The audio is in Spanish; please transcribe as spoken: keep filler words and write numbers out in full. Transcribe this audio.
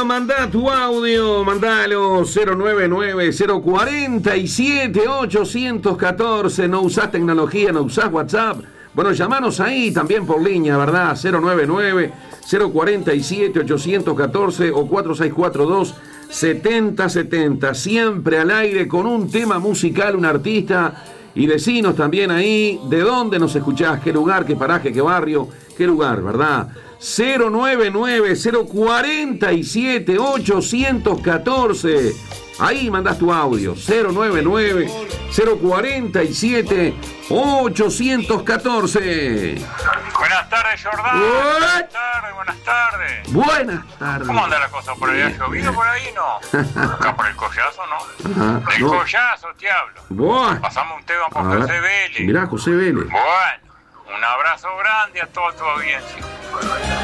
mandá tu audio, mandalo cero nueve nueve, cero cuatro siete, ocho uno cuatro. No usás tecnología, no usás WhatsApp. Bueno, llamanos ahí también por línea, ¿verdad? cero nueve nueve, cero cuatro siete, ocho uno cuatro o cuatro seis cuatro dos, siete cero siete cero. Siempre al aire con un tema musical, un artista. Y decinos también ahí de dónde nos escuchás, qué lugar, qué paraje, qué barrio, qué lugar, ¿verdad? cero nueve nueve, cero cuatro siete, ocho uno cuatro. Ahí mandás tu audio. cero nueve nueve, cero cuatro siete, ocho uno cuatro. Buenas tardes, Jordán. Buenas tardes, buenas tardes. Buenas tardes. ¿Cómo anda la cosa por ahí? ¿Ha llovido por ahí? No. Acá por el Collazo, ¿no? Ajá, el no. Collazo, te hablo. Buah. Pasamos un tema por José Vélez. Mirá, José Vélez. Bueno, un abrazo grande a toda tu audiencia.